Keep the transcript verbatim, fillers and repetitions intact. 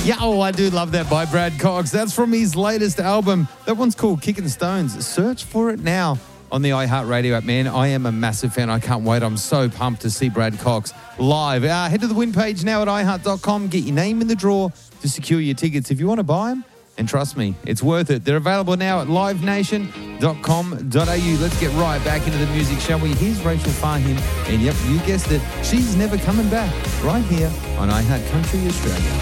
Yeah, oh, I do love that by Brad Cox. That's from his latest album. That one's called Kicking Stones. Search for it now on the iHeartRadio app, man. I am a massive fan. I can't wait. I'm so pumped to see Brad Cox live. Uh, head to the win page now at i heart dot com. Get your name in the draw to secure your tickets if you want to buy them. And trust me, it's worth it. They're available now at live nation dot com dot a u. Let's get right back into the music, shall we? Here's Rachel Fahim. And yep, you guessed it. She's never coming back. Right here on iHeart Country Australia.